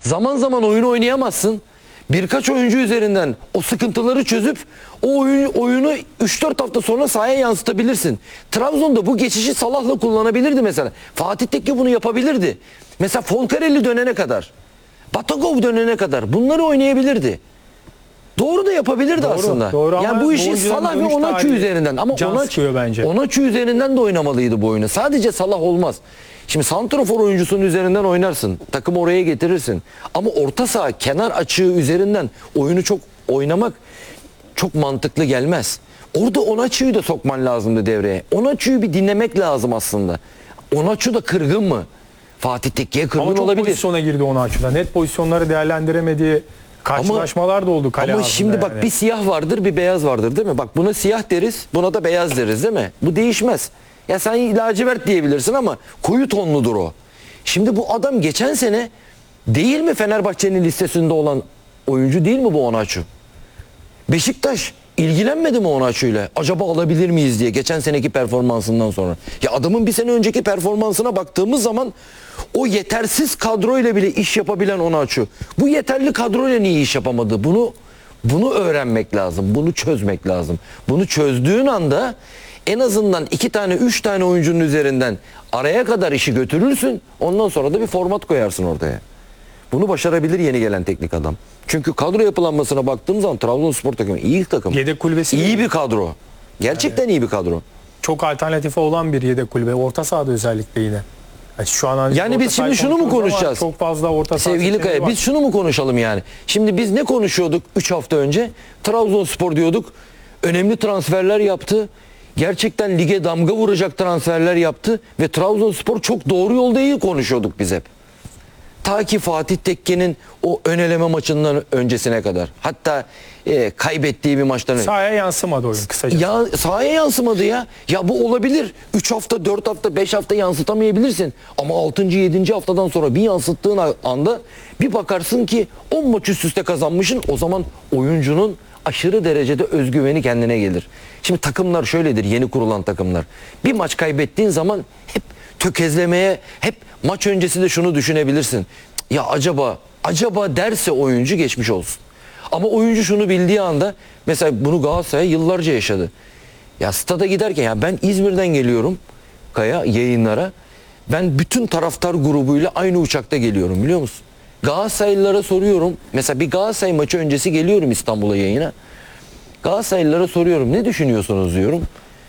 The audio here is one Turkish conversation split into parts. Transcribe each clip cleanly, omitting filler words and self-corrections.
Zaman zaman oyunu oynayamazsın. Birkaç oyuncu üzerinden o sıkıntıları çözüp o oyunu 3-4 hafta sonra sahaya yansıtabilirsin. Trabzon'da bu geçişi Salah'la kullanabilirdi mesela. Fatih Tekke bunu yapabilirdi. Mesela Folcarelli dönene kadar, Batagov dönene kadar bunları oynayabilirdi. Doğru da yapabilirdi Doğru, aslında. doğru yani bu işi Salah ve Onaçu üzerinden ama Onaçu üzerinden de oynamalıydı bu oyunu. Sadece Salah olmaz. Şimdi santrafor oyuncusunun üzerinden oynarsın. Takımı oraya getirirsin. Ama orta saha kenar açığı üzerinden oyunu çok oynamak çok mantıklı gelmez. Orada Onaçu'yu da sokman lazımdı devreye. Onaçu'yu bir dinlemek lazım aslında. Onaçu da kırgın mı? Fatih Tekke'ye kırgın olabilir. Ama çok pozisyona girdi Onaçu'da. Net pozisyonları değerlendiremediği karşılaşmalar da oldu kale Ama ağzında şimdi bak yani. bir siyah vardır bir beyaz vardır değil mi? Bak buna siyah deriz, buna da beyaz deriz değil mi? Bu değişmez. Ya sen lacivert diyebilirsin ama koyu tonludur o. Şimdi bu adam geçen sene değil mi Fenerbahçe'nin listesinde olan oyuncu değil mi bu Onaçu? Beşiktaş ilgilenmedi mi Onaçu'yla? Acaba alabilir miyiz diye geçen seneki performansından sonra. Ya adamın bir sene önceki performansına baktığımız zaman o yetersiz kadroyla bile iş yapabilen Onaçu. Bu yeterli kadroyla niye iş yapamadı? Bunu öğrenmek lazım. Bunu çözmek lazım. Bunu çözdüğün anda en azından 2 tane 3 tane oyuncunun üzerinden araya kadar işi götürürsün. Ondan sonra da bir format koyarsın ortaya. Bunu başarabilir yeni gelen teknik adam. Çünkü kadro yapılanmasına baktığım zaman Trabzonspor takımı iyi takım. Yedek kulübesi iyi bir kadro. Gerçekten iyi bir kadro. Çok alternatifi olan bir yedek kulübe. Orta sahada özellikle yine. Şu an yani biz şimdi şunu mu konuşacağız? Çok fazla orta saha sevgili Kaya, biz şunu mu konuşalım yani? Şimdi biz ne konuşuyorduk 3 hafta önce? Trabzonspor diyorduk. Önemli transferler yaptı. Gerçekten lige damga vuracak transferler yaptı ve Trabzonspor çok doğru yolda iyi konuşuyorduk biz hep. Ta ki Fatih Tekke'nin o ön eleme maçından öncesine kadar. Hatta kaybettiği bir maçtan önce. Sahaya yansımadı oyun kısaca. Ya sahaya yansımadı ya. Ya bu olabilir. 3 hafta, 4 hafta, 5 hafta yansıtamayabilirsin. Ama 6. 7. haftadan sonra bir yansıttığın anda bir bakarsın ki 10 maç üst üste kazanmışsın. O zaman oyuncunun aşırı derecede özgüveni kendine gelir. Şimdi takımlar şöyledir, yeni kurulan takımlar. Bir maç kaybettiğin zaman hep tökezlemeye, hep maç öncesi de şunu düşünebilirsin. Ya acaba derse oyuncu geçmiş olsun. Ama oyuncu şunu bildiği anda, mesela bunu Galatasaray yıllarca yaşadı. Ya stada giderken, ya ben İzmir'den geliyorum Kaya yayınlara. Ben bütün taraftar grubuyla aynı uçakta geliyorum, biliyor musun? Galatasaraylılara soruyorum. Mesela bir Galatasaray maçı öncesi geliyorum İstanbul'a yayına. Galatasaraylılara soruyorum, ne düşünüyorsunuz diyorum.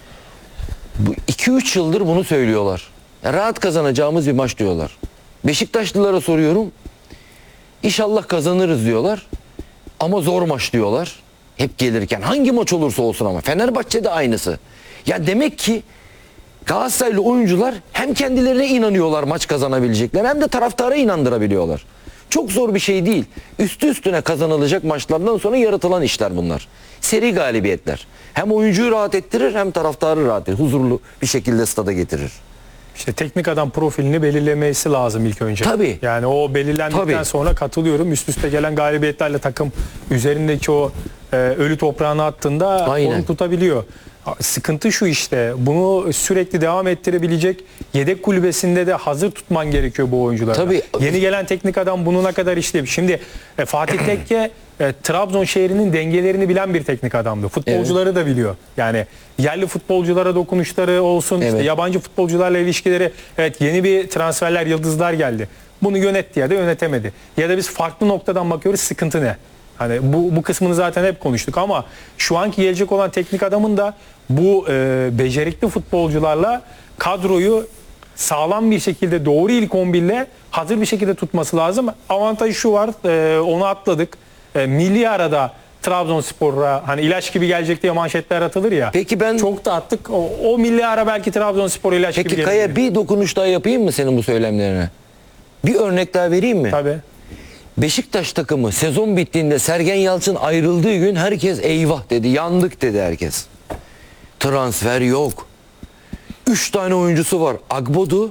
Bu 2-3 yıldır bunu söylüyorlar. Ya rahat kazanacağımız bir maç diyorlar. Beşiktaşlılara soruyorum. İnşallah kazanırız diyorlar. Ama zor maç diyorlar. Hep gelirken hangi maç olursa olsun ama. Fenerbahçe'de aynısı. Ya demek ki Galatasaraylı oyuncular hem kendilerine inanıyorlar maç kazanabilecekler, hem de taraftara inandırabiliyorlar. Çok zor bir şey değil. Üstü üstüne kazanılacak maçlardan sonra yaratılan işler bunlar. Seri galibiyetler. Hem oyuncuyu rahat ettirir hem taraftarı rahat ettirir. Huzurlu bir şekilde stada getirir. İşte teknik adam profilini belirlemesi lazım ilk önce. Tabii. Yani o belirlendikten sonra katılıyorum. Üst üste gelen galibiyetlerle takım üzerindeki o ölü toprağını attığında onu tutabiliyor. Sıkıntı şu işte. Bunu sürekli devam ettirebilecek yedek kulübesinde de hazır tutman gerekiyor bu oyuncuları. Tabii. Yeni gelen teknik adam bununa kadar işlemiş. Şimdi Fatih Tekke Trabzon şehrinin dengelerini bilen bir teknik adamdı. Futbolcuları da biliyor. Yani yerli futbolculara dokunuşları olsun, işte yabancı futbolcularla ilişkileri, evet yeni bir transferler, yıldızlar geldi. Bunu yönetti ya da yönetemedi. Ya da biz farklı noktadan bakıyoruz, sıkıntı ne? Hani bu kısmını zaten hep konuştuk ama şu anki gelecek olan teknik adamın da bu becerikli futbolcularla kadroyu sağlam bir şekilde doğru ilk 11'le hazır bir şekilde tutması lazım. Avantajı şu var, onu atladık. Milli arada Trabzonspor'a hani ilaç gibi gelecek diye manşetler atılır ya. Peki ben çok da attık. O milli ara belki Trabzonspor'a ilaç gibi gelir. Peki Kaya, bir dokunuş daha yapayım mı senin bu söylemlerine? Bir örnek daha vereyim mi? Tabii. Beşiktaş takımı sezon bittiğinde Sergen Yalçın ayrıldığı gün herkes eyvah dedi, yandık dedi herkes. Transfer yok. 3 tane oyuncusu var. Agbodu,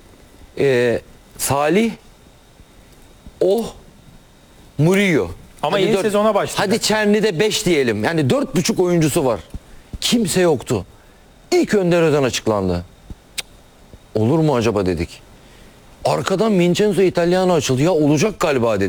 Salih, Murillo. Ama yeni sezona başladı. Hadi Çerni'de 5 diyelim. Yani 4,5 oyuncusu var. Kimse yoktu. İlk Önder Özen açıklandı. Olur mu acaba dedik. Arkadan Vincenzo Italiano açıldı. Ya olacak galiba dedik.